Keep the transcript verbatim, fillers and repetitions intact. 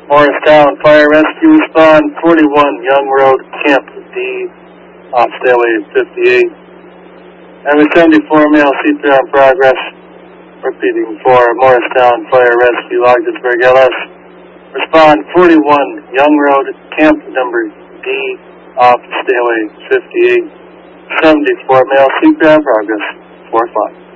Morristown Fire Rescue respond forty-one Young Road, Camp D, off Stairway fifty-eight. And the seventy-four male C P R in progress. Repeating for Morristown Fire Rescue, Ogdensburg L S. Respond forty-one Young Road, Camp number D, off Stairway fifty-eight. seventy-four male C P R in progress. four o'clock.